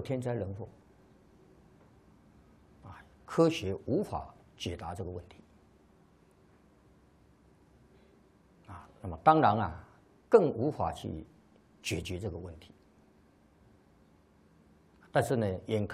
天灾人祸，科学无法解答这个问题，那么当然更无法去解决这个问题。但是呢，眼看